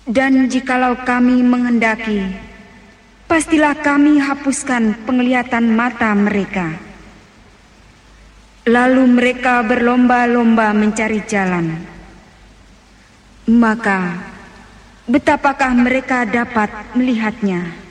Dan jikalau kami menghendaki, pastilah kami hapuskan penglihatan mata mereka. Lalu mereka berlomba-lomba mencari jalan. Maka betapakah mereka dapat melihatnya?